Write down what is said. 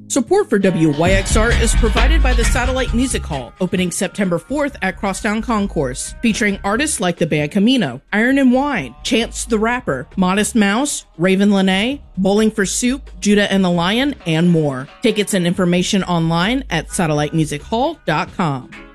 Support for WYXR is provided by the Satellite Music Hall, opening September 4th at Crosstown Concourse, featuring artists like the band Camino, Iron and Wine, Chance the Rapper, Modest Mouse, Raven Lene, Bowling for Soup, Judah and the Lion, and more. Tickets and information online at satellitemusichall.com.